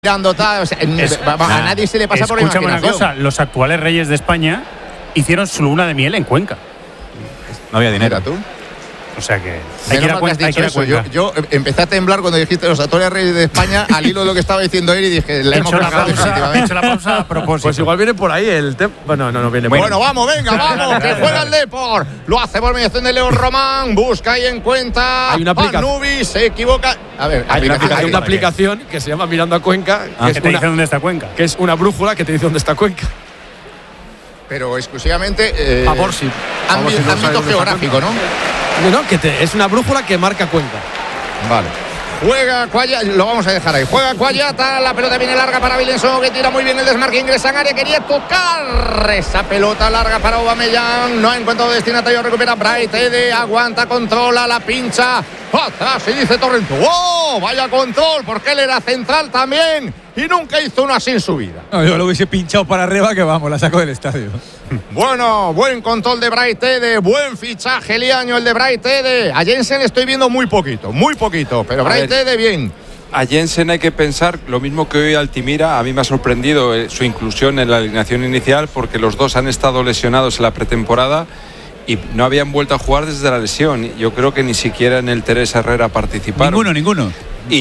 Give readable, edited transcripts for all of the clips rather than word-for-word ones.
Mirando tal, o sea, a nadie se le pasa por la imaginación. Una cosa, los actuales reyes de España hicieron su luna de miel en Cuenca. No había dinero. Mira tú. O sea que hay que ir a Cuenca. Yo empecé a temblar cuando dijiste los actuales reyes de España al hilo de lo que estaba diciendo él y dije, le hemos cagado definitivamente. He hecho la pausa a propósito. Pues igual viene por ahí el tema. Bueno, no viene por ahí. Bueno, vamos, venga, vamos, que juega el Depor. Lo hace por mediación de Leo Román, busca y encuentra. Hay una aplicación. Nubi se equivoca. A ver, Hay una aplicación que se llama Mirando a Cuenca, que te dice dónde está Cuenca. Que es una brújula que te dice dónde está Cuenca. Pero exclusivamente ámbito geográfico, ¿no? No, es una brújula que marca Cuenca. Vale. Juega Cuayata, lo vamos a dejar ahí. Juega Cuayata, la pelota viene larga para Vilenso, que tira muy bien el desmarque, ingresa en área, quería tocar esa pelota larga para Aubameyang, no ha encontrado destinatario, recupera Bright Ede, aguanta, controla, la pincha, atrás y dice Torrento, ¡oh! Vaya control, porque él era central también y nunca hizo uno así en su vida. No, yo lo hubiese pinchado para arriba, que vamos, la saco del estadio. Bueno, buen control de Bright Ede, buen fichaje Liaño el de Bright Ede. A Jensen estoy viendo muy poquito, pero Bright Ede bien. A Jensen hay que pensar lo mismo que hoy Altimira. A mí me ha sorprendido su inclusión en la alineación inicial porque los dos han estado lesionados en la pretemporada y no habían vuelto a jugar desde la lesión. Yo creo que ni siquiera en el Teresa Herrera participaron. Ninguno.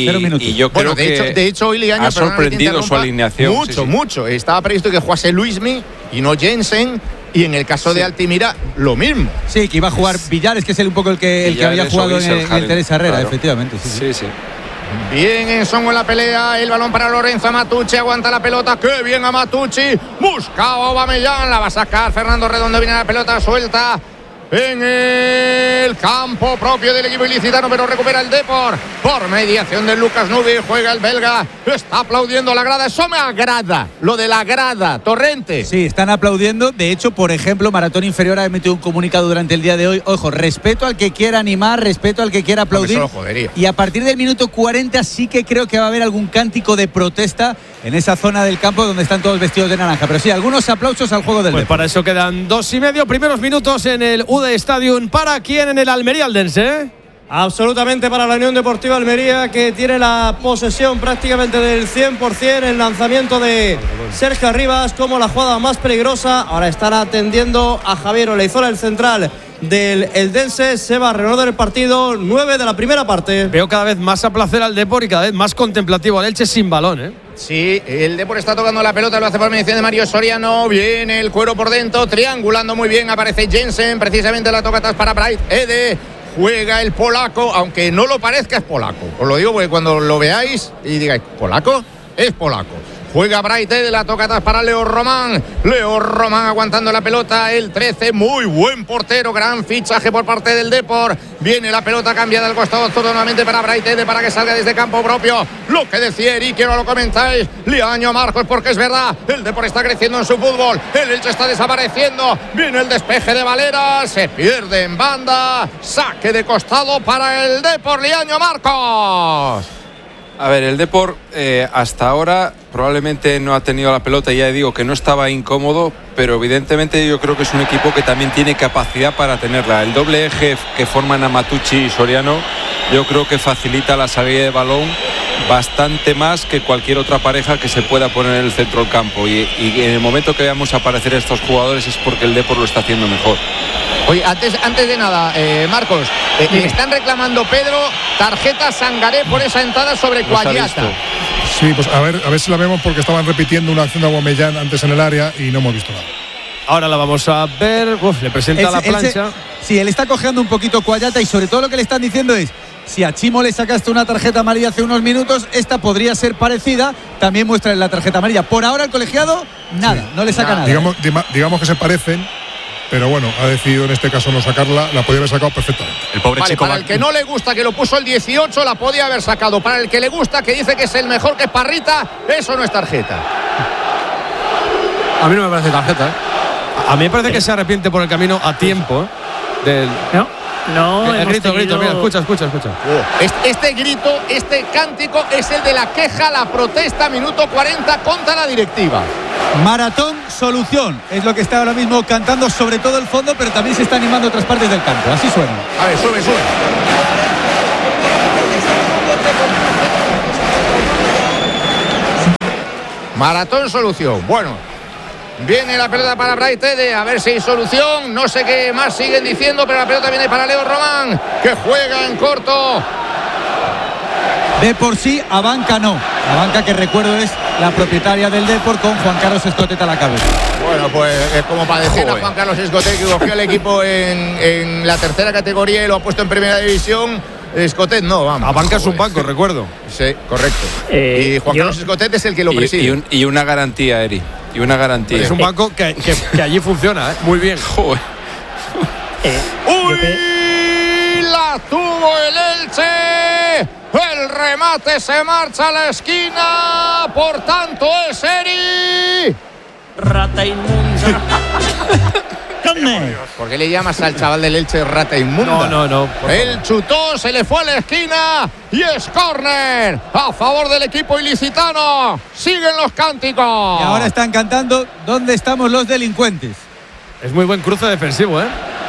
Y yo creo que de hecho hoy Liaño ha sorprendido su alineación. Mucho. Estaba previsto que jugase Luismi y no Jensen. Y en el caso de Altimira, lo mismo. Sí, que iba a jugar Villares, que es un poco el que había jugado en el Teresa Herrera, claro. Efectivamente. Sí. Bien en Songo en la pelea, el balón para Lorenzo Matucci, aguanta la pelota, qué bien a Matucci, busca a Aubameyang, la va a sacar Fernando Redondo, viene la pelota suelta en el campo propio del equipo ilicitano, pero recupera el Depor por mediación de Lucas Nubi, juega el belga, está aplaudiendo la grada, eso me agrada, lo de la grada, Torrente. Sí, están aplaudiendo, de hecho, por ejemplo, Maratón Inferior ha emitido un comunicado durante el día de hoy, ojo, respeto al que quiera animar, respeto al que quiera aplaudir, y a partir del minuto 40 sí que creo que va a haber algún cántico de protesta en esa zona del campo donde están todos vestidos de naranja, pero sí, algunos aplausos al juego del Depor. Depor. Para eso quedan 2,5 primeros minutos en el UD Stadium. ¿Para quién en el Almería Aldense? Absolutamente para la Unión Deportiva Almería, que tiene la posesión prácticamente del 100%, el lanzamiento de Sergio Arribas como la jugada más peligrosa. Ahora están atendiendo a Javier Olaizola, el central del Eldense. Se va a reanudar el partido, 9 de la primera parte. Veo cada vez más a placer al Depor y cada vez más contemplativo al Elche sin balón, Sí, el Depor está tocando la pelota, lo hace por mediación de Mario Soriano, viene el cuero por dentro, triangulando muy bien, aparece Jensen, precisamente la toca atrás para Bright Ede, juega el polaco, aunque no lo parezca, es polaco. Os lo digo porque cuando lo veáis y digáis, ¿polaco? Es polaco. Juega Bright Ede, la toca atrás para Leo Román aguantando la pelota, el 13, muy buen portero, gran fichaje por parte del Depor, viene la pelota cambiada al costado nuevamente para Bright Ede para que salga desde campo propio, lo que decía Eric, que no lo comentáis, Liaño Marcos, porque es verdad, el Depor está creciendo en su fútbol, el Elche está desapareciendo, viene el despeje de Valera, se pierde en banda, saque de costado para el Depor, Liaño Marcos. A ver, el Depor hasta ahora probablemente no ha tenido la pelota, ya digo que no estaba incómodo, pero evidentemente yo creo que es un equipo que también tiene capacidad para tenerla. El doble eje que forman a Matucci y Soriano yo creo que facilita la salida de balón bastante más que cualquier otra pareja que se pueda poner en el centro del campo, y en el momento que veamos aparecer estos jugadores es porque el Depor lo está haciendo mejor. Oye, antes de nada, Marcos, le están reclamando Pedro tarjeta Sangaré por esa entrada sobre Cuayata. Sí, pues a ver si la vemos, porque estaban repitiendo una acción de Aubameyang antes en el área y no hemos visto nada. Ahora la vamos a ver. Le presenta la plancha. Sí, él está cojeando un poquito Cuayata, y sobre todo lo que le están diciendo es: si a Chimo le sacaste una tarjeta amarilla hace unos minutos, esta podría ser parecida, también muestra la tarjeta amarilla. Por ahora el colegiado, nada, no le saca nada. Digamos que se parecen, pero bueno, ha decidido en este caso no sacarla, la podía haber sacado perfectamente. El pobre chico. Para el que no le gusta, que lo puso el 18, la podía haber sacado. Para el que le gusta, que dice que es el mejor, que es Parrita, eso no es tarjeta. A mí no me parece tarjeta, A mí me parece que se arrepiente por el camino a tiempo, No, el grito, mira, escucha. Este grito, este cántico es el de la queja, la protesta, minuto 40 contra la directiva. Maratón solución, es lo que está ahora mismo cantando, sobre todo el fondo, pero también se está animando otras partes del campo. Así suena. A ver, sube. Maratón solución. Bueno, viene la pelota para Bright Ede, a ver si hay solución. No sé qué más siguen diciendo, pero la pelota viene para Leo Román, que juega en corto. De por sí, Abanca no. Abanca, que recuerdo, es la propietaria del Depor, con Juan Carlos Escotet a la cabeza. Bueno, pues es como para decir a Juan Carlos Escotet, que cogió el equipo en la tercera categoría y lo ha puesto en primera división. Escotet no, vamos. Abanca es un banco, recuerdo. Sí, correcto. Y Juan Carlos Escotet es el que lo preside. Y una garantía, Eri. Y una garantía. Es un banco que allí funciona, ¿eh? Muy bien. Joder. ¡Uy! La tuvo el Elche. El remate se marcha a la esquina. Por tanto, es Eri. Rata inmunda. ¿Por qué le llamas al chaval del Elche rata inmunda? No. El chutó, se le fue a la esquina y es córner a favor del equipo ilicitano. Siguen los cánticos. Y ahora están cantando ¿dónde estamos los delincuentes? Es muy buen cruce defensivo, ¿eh?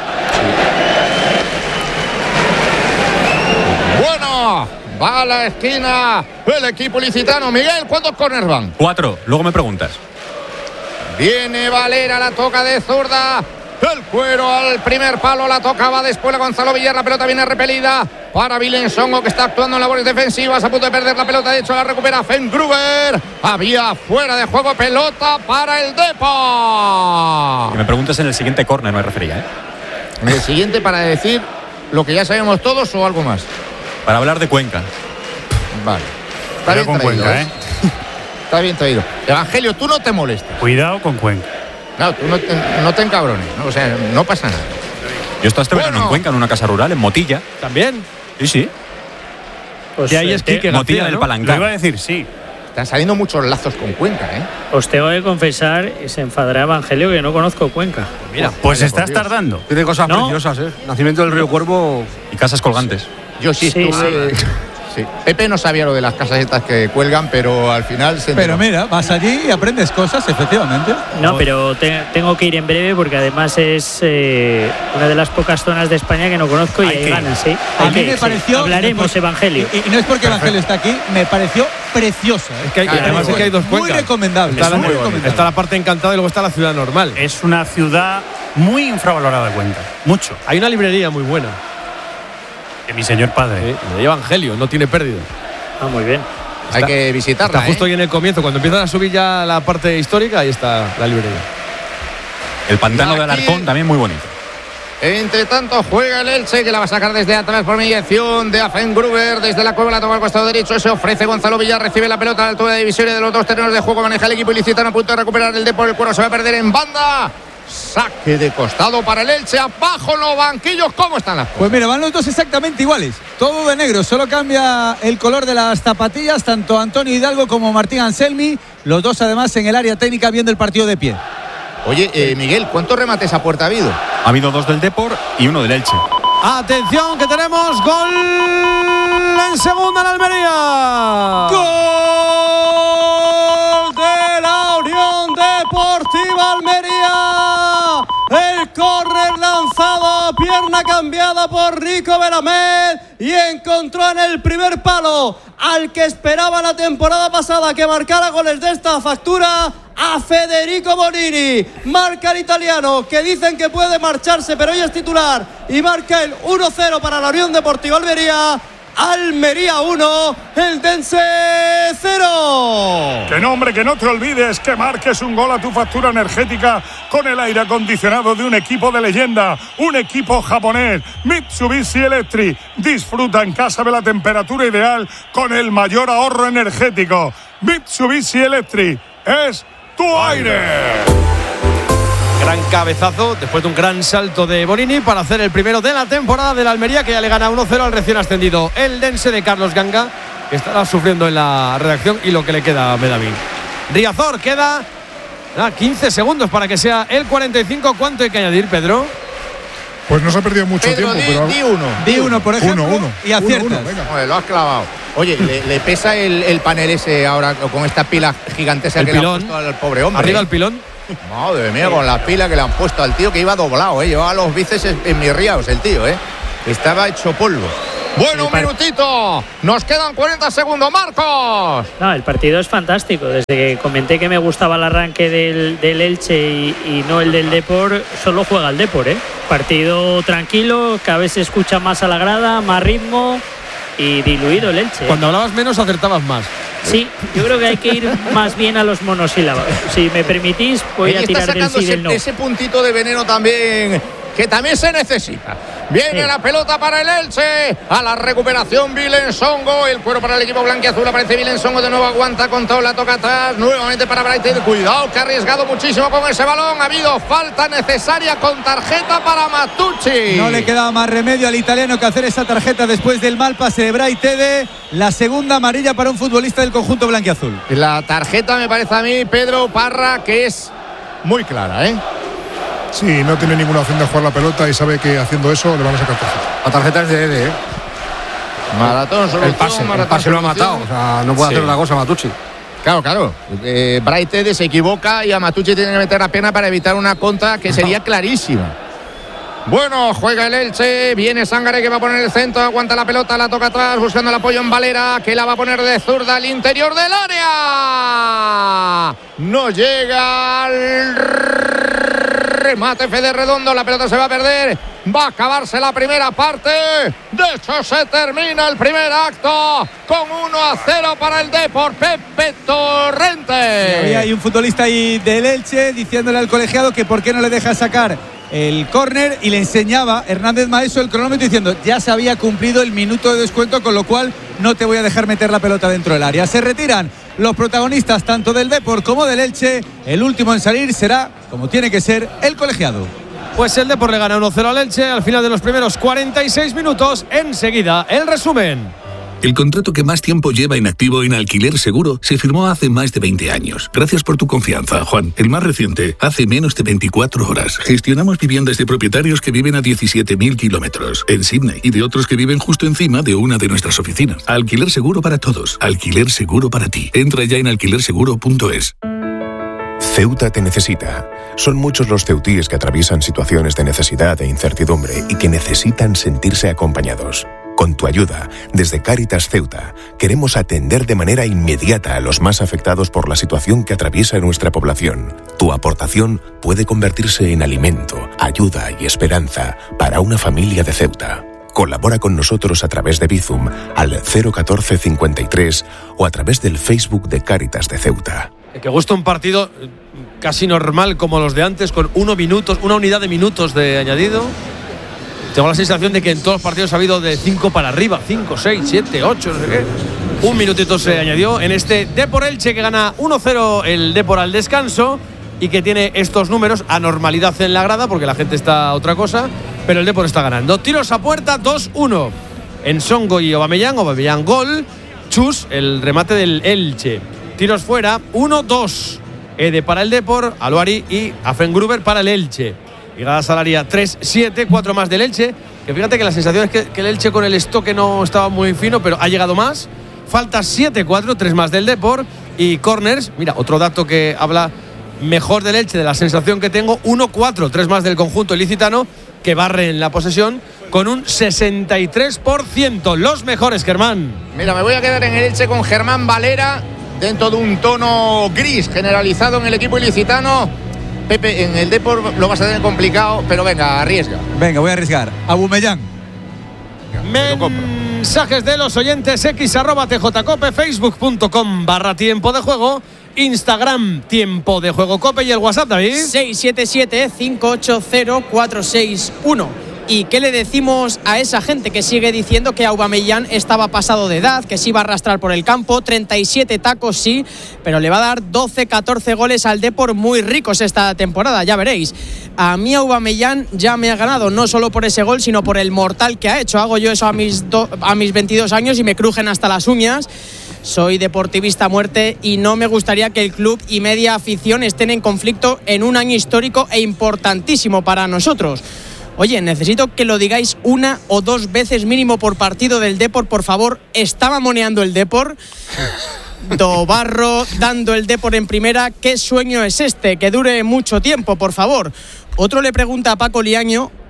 Bueno, va a la esquina el equipo ilicitano. Miguel, ¿cuántos córners van? 4, luego me preguntas. Viene Valera, la toca de zurda. El cuero al primer palo, la tocaba después Gonzalo Villar. La pelota viene repelida para Vilensongo, que está actuando en labores defensivas, a punto de perder la pelota. De hecho, la recupera Fengruber. Había fuera de juego, pelota para el Depor. Que me preguntas en el siguiente córner, me refería, ¿eh? En el siguiente, para decir lo que ya sabemos todos o algo más. Para hablar de Cuenca. Vale. Está bien con traído, Cuenca, ¿eh? Está bien traído. Evangelio, tú no te molestas. Cuidado con Cuenca. No, tú no te encabrones, ¿no? O sea, no pasa nada. Yo estaba este verano en Cuenca, en una casa rural, en Motilla. ¿También? Sí. Pues ahí es Quique Motilla García, del ¿no? Palancar. Lo iba a decir, sí. Están saliendo muchos lazos con Cuenca, ¿eh? Os tengo que confesar, se enfadará Evangelio, que no conozco Cuenca. Mira, Pues estás tardando. tiene cosas ¿No? preciosas, ¿eh? Nacimiento del Río Cuervo. Y casas colgantes. Yo sí estuve. Sí. Pepe no sabía lo de las casas estas que cuelgan, pero al final se Pero enteró. mira, vas allí y aprendes cosas, efectivamente. No, pero tengo que ir en breve porque además es una de las pocas zonas de España que no conozco y hay ganas, ¿sí? A mí me pareció. Hablaremos, Evangelio. Y no es porque Evangelio está aquí, me pareció preciosa. Es que además es que hay dos Muy Cuencas. recomendable. Está, muy recomendable. está la parte encantada y luego está la ciudad normal. Es una ciudad muy infravalorada, Cuenca. Mucho. Hay una librería muy buena. Que mi señor padre. De Evangelio, no tiene pérdida. Ah, muy bien. Hay que visitarla. Está justo ahí en el comienzo, cuando empiezan a subir ya la parte histórica, ahí está la librería. El pantano de Aquí- Alarcón también muy bonito. Entre tanto, juega el Elche, que la va a sacar desde atrás por mediación de Afengruber. Desde la cueva la toma al costado derecho. Se ofrece Gonzalo Villar. Recibe la pelota a la altura de divisoria de los dos terrenos de juego. Maneja el equipo ilicitano a punto de recuperar el Depor. El cuero se va a perder en banda. Saque de costado para el Elche. Abajo en los banquillos. ¿Cómo están las cosas? Pues mira, van los dos exactamente iguales. Todo de negro, solo cambia el color de las zapatillas, tanto Antonio Hidalgo como Martín Anselmi. Los dos además en el área técnica viendo el partido de pie. Oye, Miguel, ¿cuántos remates a puerta ha habido? Ha habido 2 del Depor y 1 del Elche. Atención, que tenemos gol en segunda en Almería. Gol de la Unión Deportiva Almería. El córner lanzado a pierna cambiada por Rico Belamed y encontró en el primer palo al que esperaba la temporada pasada que marcara goles de esta factura, a Federico Bonini. Marca el italiano, que dicen que puede marcharse, pero hoy es titular, y marca el 1-0 para la Unión Deportiva Almería. Almería 1, Eldense 0. Que no, hombre, que no te olvides que marques un gol a tu factura energética con el aire acondicionado de un equipo de leyenda, un equipo japonés, Mitsubishi Electric. Disfruta en casa de la temperatura ideal con el mayor ahorro energético. Mitsubishi Electric es tu aire. Gran cabezazo después de un gran salto de Bonini para hacer el primero de la temporada de la Almería, que ya le gana 1-0 al recién ascendido Eldense de Carlos Ganga, que estará sufriendo en la redacción y lo que le queda a Medaví. Riazor, queda 15 segundos para que sea el 45. ¿Cuánto hay que añadir, Pedro? Pues no se ha perdido mucho Pedro, tiempo, pero di uno. Di uno, por ejemplo, y aciertas. venga. Joder, lo has clavado. Oye, le pesa el panel ese ahora con esta pila gigantesca El que pilón. le han puesto al pobre hombre. Arriba el pilón. Madre mía, con la pila que le han puesto al tío, que iba doblado, llevaba los bíceps enmirriados el tío, estaba hecho polvo. Bueno, un minutito. Nos quedan 40 segundos, Marcos. No, el partido es fantástico. Desde que comenté que me gustaba el arranque del Elche y no el del Depor, solo juega el Depor, ¿eh? Partido tranquilo, cada vez se escucha más a la grada, más ritmo y diluido el Elche. Cuando hablabas menos, acertabas más. Sí, yo creo que hay que ir más bien a los monosílabos. Si me permitís, voy a tirar del sí y del no. Ese puntito de veneno también, que también se necesita. Viene la pelota para el Elche. A la recuperación Vilensongo. El cuero para el equipo blanquiazul. Aparece Vilensongo. De nuevo aguanta con todo. La toca atrás. Nuevamente para Bright. Cuidado que ha arriesgado muchísimo con ese balón. Ha habido falta necesaria con tarjeta para Matucci. No le quedaba más remedio al italiano que hacer esa tarjeta después del mal pase de Bright. La segunda amarilla para un futbolista del conjunto blanquiazul. La tarjeta me parece a mí, Pedro Parra, que es muy clara, ¿eh? Sí, no tiene ninguna opción de jugar la pelota y sabe que haciendo eso le van a sacar tarjeta. La tarjeta es de Ede, ¿eh? Maratón, solución, el pase lo ha matado. O sea, no puede hacer otra cosa Matucci. Claro. Bright Ede se equivoca y a Matucci tiene que meter la pena para evitar una contra que sería clarísima. Bueno, juega el Elche, viene Sangare que va a poner el centro, aguanta la pelota, la toca atrás, buscando el apoyo en Valera, que la va a poner de zurda al interior del área. No llega al remate Fede Redondo, la pelota se va a perder, va a acabarse la primera parte. De hecho, se termina el primer acto con 1-0 para el Depor. Pepe Torrente. Hay un futbolista ahí del Elche diciéndole al colegiado que por qué no le deja sacar el córner y le enseñaba Hernández Maeso el cronómetro diciendo ya se había cumplido el minuto de descuento, con lo cual no te voy a dejar meter la pelota dentro del área. Se retiran los protagonistas tanto del Depor como del Elche. El último en salir será, como tiene que ser, el colegiado. Pues el Depor le gana 1-0 al Elche al final de los primeros 46 minutos. Enseguida, el resumen. El contrato que más tiempo lleva en activo en Alquiler Seguro se firmó hace más de 20 años. Gracias por tu confianza, Juan. El más reciente, hace menos de 24 horas. Gestionamos viviendas de propietarios que viven a 17.000 kilómetros en Sydney y de otros que viven justo encima de una de nuestras oficinas. Alquiler Seguro para todos. Alquiler Seguro para ti. Entra ya en alquilerseguro.es. Ceuta te necesita. Son muchos los ceutíes que atraviesan situaciones de necesidad e incertidumbre y que necesitan sentirse acompañados. Con tu ayuda, desde Cáritas Ceuta, queremos atender de manera inmediata a los más afectados por la situación que atraviesa nuestra población. Tu aportación puede convertirse en alimento, ayuda y esperanza para una familia de Ceuta. Colabora con nosotros a través de Bizum al 014 53 o a través del Facebook de Cáritas de Ceuta. Que gusta un partido casi normal como los de antes, con una unidad de minutos de añadido. Tengo la sensación de que en todos los partidos ha habido de 5 para arriba, 5, 6, 7, 8, no sé qué. Un minutito se añadió en este Depor Elche que gana 1-0 el Depor al descanso y que tiene estos números, anormalidad en la grada porque la gente está a otra cosa, pero el Depor está ganando. Tiros a puerta, 2-1. Ensongo y Aubameyang gol. Chus, el remate del Elche. Tiros fuera, 1-2. Ede para el Depor, Aluari y Afengruber para el Elche. Llegadas al área 3-7, 4 más del Elche. Que fíjate que la sensación es que el Elche con el estoque no estaba muy fino, pero ha llegado más. Falta 7-4, 3 más del Depor. Y corners, mira, otro dato que habla mejor del Elche, de la sensación que tengo, 1-4, 3 más del conjunto ilicitano, que barre en la posesión con un 63%. Los mejores, Germán. Mira, me voy a quedar en el Elche con Germán Valera, dentro de un tono gris generalizado en el equipo ilicitano. Pepe, en el Depor lo vas a tener complicado, pero venga, arriesga. Venga, voy a arriesgar. Aubameyang. Mensajes de los oyentes: x@tjcope, facebook.com/tiempo de juego, Instagram Tiempo de Juego Cope y el WhatsApp, David. 677-580-461. ¿Y qué le decimos a esa gente que sigue diciendo que Aubameyang estaba pasado de edad, que se iba a arrastrar por el campo? 37 tacos sí, pero le va a dar 12-14 goles al Depor muy ricos esta temporada, ya veréis. A mí Aubameyang ya me ha ganado, no solo por ese gol, sino por el mortal que ha hecho. Hago yo eso a mis 22 años y me crujen hasta las uñas. Soy deportivista a muerte y no me gustaría que el club y media afición estén en conflicto en un año histórico e importantísimo para nosotros. Oye, necesito que lo digáis 1 o 2 veces mínimo por partido del Depor, por favor. ¿Está mamoneando el Depor? Dobarro dando el Depor en primera. ¿Qué sueño es este? Que dure mucho tiempo, por favor. Otro le pregunta a Paco Liaño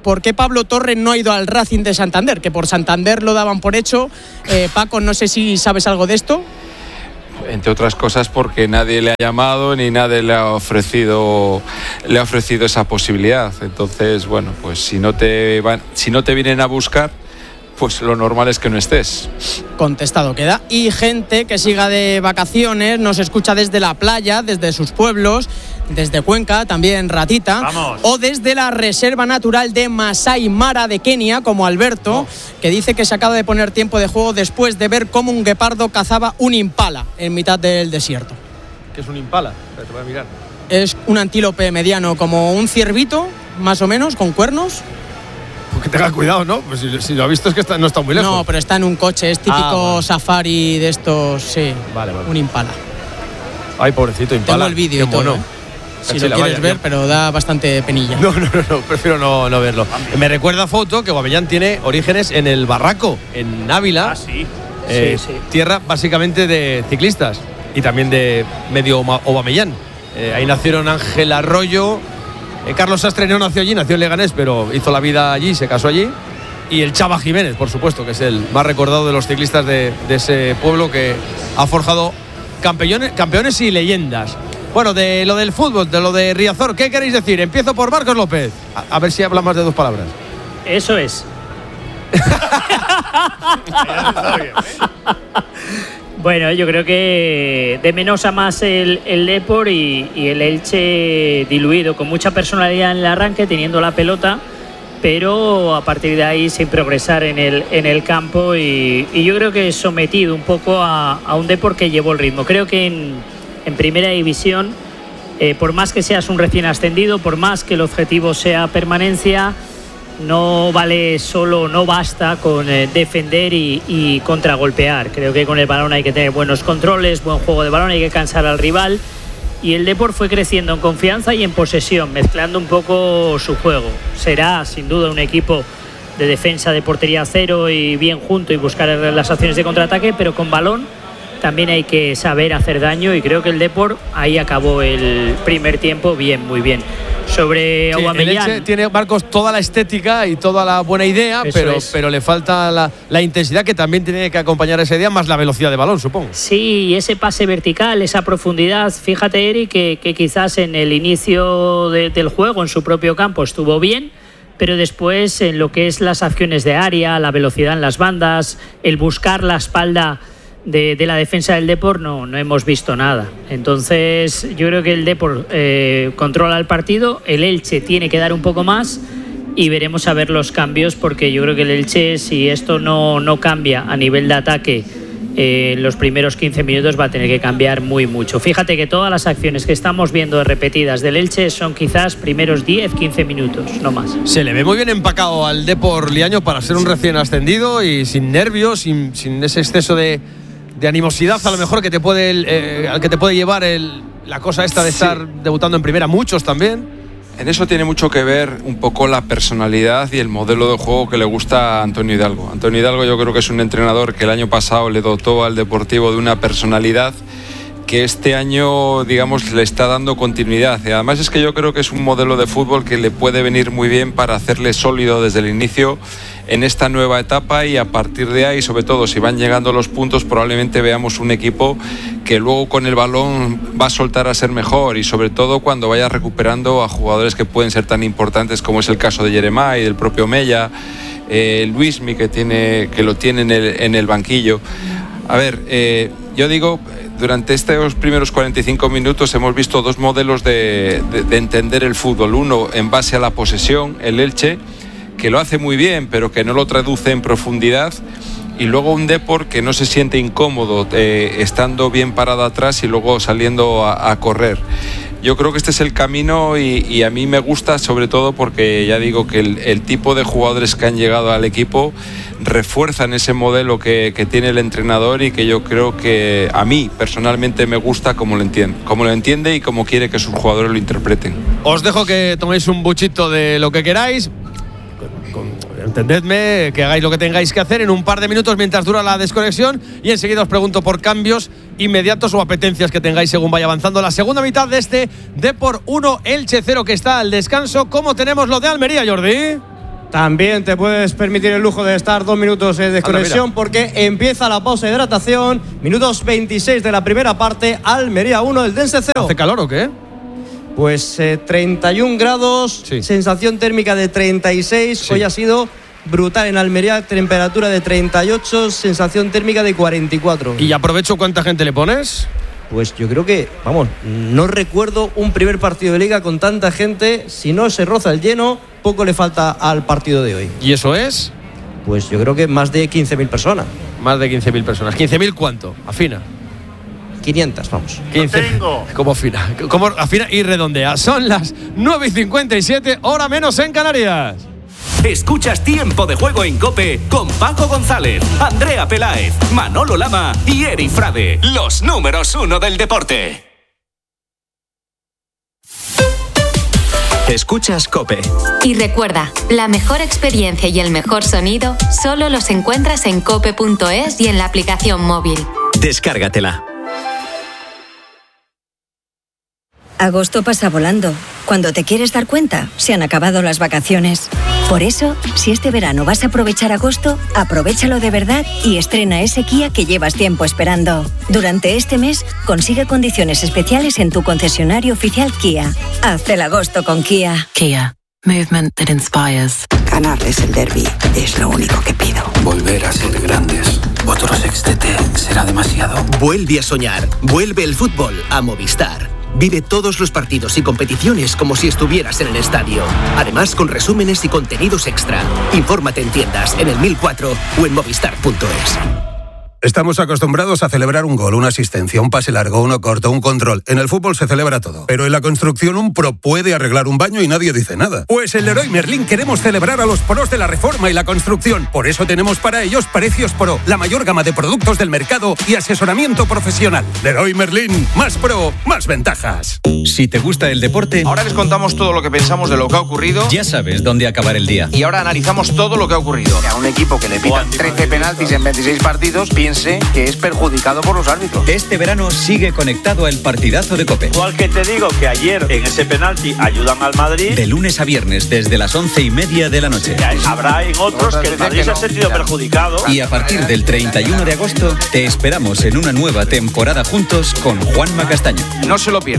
por qué Pablo Torre no ha ido al Racing de Santander, que por Santander lo daban por hecho. Paco, no sé si sabes algo de esto. Entre otras cosas porque nadie le ha llamado ni nadie le ha ofrecido esa posibilidad. Entonces, bueno, pues si no te vienen a buscar, pues lo normal es que no estés. Contestado queda. Y gente que siga de vacaciones, nos escucha desde la playa, desde sus pueblos, desde Cuenca, también Ratita. Vamos. O desde la Reserva Natural de Masai Mara de Kenia, como Alberto, que dice que se acaba de poner tiempo de juego después de ver cómo un guepardo cazaba un impala en mitad del desierto. ¿Qué es un impala? Te voy a mirar. Es un antílope mediano, como un ciervito, más o menos, con cuernos. Que tenga cuidado, ¿no? Pues si lo ha visto es que no está muy lejos. No, pero está en un coche, es típico safari de estos, sí. Vale. Un impala. Ay, pobrecito impala. Tengo el vídeo y todo, si lo quieres ver, pero da bastante penilla. No, prefiero no verlo. Me recuerda foto que Aubameyang tiene orígenes en el Barraco, en Ávila. Sí. Tierra básicamente de ciclistas y también de medio Aubameyang. Ahí nacieron Ángel Arroyo. Carlos Sastre no nació allí, nació en Leganés, pero hizo la vida allí, se casó allí. Y el Chava Jiménez, por supuesto, que es el más recordado de los ciclistas de ese pueblo, que ha forjado campeones y leyendas. Bueno, de lo del fútbol, de lo de Riazor, ¿qué queréis decir? Empiezo por Marcos López. A ver si habla más de 2 palabras. Eso es. Bueno, yo creo que de menos a más el Depor y el Elche diluido, con mucha personalidad en el arranque, teniendo la pelota, pero a partir de ahí sin progresar en el campo y yo creo que sometido un poco a un Depor que llevó el ritmo. Creo que en primera división, por más que seas un recién ascendido, por más que el objetivo sea permanencia, no vale solo, no basta con defender y contragolpear. Creo que con el balón hay que tener buenos controles, buen juego de balón, hay que cansar al rival. Y el Depor fue creciendo en confianza y en posesión, mezclando un poco su juego. Será sin duda un equipo de defensa de portería cero y bien junto y buscar las acciones de contraataque, pero con balón también hay que saber hacer daño y creo que el Depor ahí acabó el primer tiempo bien, muy bien. Sobre Aubameyang, el Elche tiene, Marcos, toda la estética y toda la buena idea, pero le falta la intensidad que también tiene que acompañar esa idea, más la velocidad de balón, supongo. Sí, ese pase vertical, esa profundidad. Fíjate, Eric, que quizás en el inicio del juego, en su propio campo, estuvo bien, pero después en lo que es las acciones de área, la velocidad en las bandas, el buscar la espalda de la defensa del Depor, no hemos visto nada. Entonces yo creo que el Depor controla el partido, el Elche tiene que dar un poco más y veremos a ver los cambios, porque yo creo que el Elche, si esto no cambia a nivel de ataque en los primeros 15 minutos, va a tener que cambiar muy mucho. Fíjate que todas las acciones que estamos viendo repetidas del Elche son quizás primeros 10-15 minutos, no más. Se le ve muy bien empacado al Depor Liaño para ser un recién ascendido y sin nervios, sin ese exceso de animosidad a lo mejor que te puede al que te puede llevar la cosa esta de estar debutando en primera, muchos también. En eso tiene mucho que ver un poco la personalidad y el modelo de juego que le gusta a Antonio Hidalgo. Antonio Hidalgo yo creo que es un entrenador que el año pasado le dotó al Deportivo de una personalidad que este año, digamos, le está dando continuidad. Y además es que yo creo que es un modelo de fútbol que le puede venir muy bien para hacerle sólido desde el inicio en esta nueva etapa, y a partir de ahí, sobre todo si van llegando los puntos, probablemente veamos un equipo que luego con el balón va a soltar a ser mejor, y sobre todo cuando vaya recuperando a jugadores que pueden ser tan importantes como es el caso de Jeremá y del propio Mella, Luismi que lo tiene en el banquillo. A ver, yo digo, durante estos primeros 45 minutos hemos visto dos modelos de entender el fútbol. Uno en base a la posesión, el Elche, que lo hace muy bien, pero que no lo traduce en profundidad. Y luego un Depor que no se siente incómodo estando bien parado atrás y luego saliendo a correr. Yo creo que este es el camino, y a mí me gusta sobre todo porque ya digo que el tipo de jugadores que han llegado al equipo refuerzan ese modelo que tiene el entrenador, y que yo creo que a mí personalmente me gusta cómo lo entiende y cómo quiere que sus jugadores lo interpreten. Os dejo que toméis un buchito de lo que queráis. Entendedme, que hagáis lo que tengáis que hacer en un par de minutos mientras dura la desconexión, y enseguida os pregunto por cambios inmediatos o apetencias que tengáis según vaya avanzando la segunda mitad de este Depor 1 Elche 0, que está al descanso. ¿Cómo tenemos lo de Almería, Jordi? También te puedes permitir el lujo de estar 2 minutos de desconexión porque empieza la pausa de hidratación. Minutos 26 de la primera parte. Almería 1, Eldense 0. ¿Hace calor o qué? Pues 31 grados, sensación térmica de 36. Hoy ha sido brutal en Almería, temperatura de 38, sensación térmica de 44. ¿Y aprovecho cuánta gente le pones? Pues yo creo que, vamos, no recuerdo un primer partido de Liga con tanta gente. Si no se roza el lleno, poco le falta al partido de hoy. ¿Y eso es? Pues yo creo que más de 15.000 personas. Más de 15.000 personas. ¿15.000 cuánto? Afina. 500, vamos. 15. ¿Cómo afina? ¿Cómo afina y redondea? Son las 9:57, hora menos en Canarias. Escuchas Tiempo de Juego en COPE con Paco González, Andrea Peláez, Manolo Lama y Eri Frade, los números 1 del deporte. Escuchas COPE. Y recuerda, la mejor experiencia y el mejor sonido solo los encuentras en cope.es y en la aplicación móvil. Descárgatela. Agosto pasa volando. Cuando te quieres dar cuenta, se han acabado las vacaciones. Por eso, si este verano vas a aprovechar agosto, aprovéchalo de verdad y estrena ese Kia que llevas tiempo esperando. Durante este mes, consigue condiciones especiales en tu concesionario oficial Kia. Haz el agosto con Kia. Kia. Movement that inspires. Ganarles el derbi es lo único que pido. Volver a ser grandes. Otro sextete será demasiado. Vuelve a soñar. Vuelve el fútbol a Movistar. Vive todos los partidos y competiciones como si estuvieras en el estadio. Además, con resúmenes y contenidos extra. Infórmate en tiendas, en el 1004 o en movistar.es. Estamos acostumbrados a celebrar un gol, una asistencia, un pase largo, uno corto, un control. En el fútbol se celebra todo. Pero en la construcción un pro puede arreglar un baño y nadie dice nada. Pues en Leroy Merlin queremos celebrar a los pros de la reforma y la construcción. Por eso tenemos para ellos precios pro, la mayor gama de productos del mercado y asesoramiento profesional. Leroy Merlin, más pro, más ventajas. Si te gusta el deporte, ahora les contamos todo lo que pensamos de lo que ha ocurrido. Ya sabes dónde acabar el día. Y ahora analizamos todo lo que ha ocurrido. A un equipo que le pitan 13 penaltis en 26 partidos, piense que es perjudicado por los árbitros. Este verano sigue conectado al partidazo de COPE. Igual que te digo que ayer en ese penalti ayudan al Madrid. De lunes a viernes desde las 11:30 de la noche. Habrá en otros que el Madrid se ha sentido perjudicado. Y a partir del 31 de agosto te esperamos en una nueva temporada juntos con Juanma Castaño. No se lo pierdan.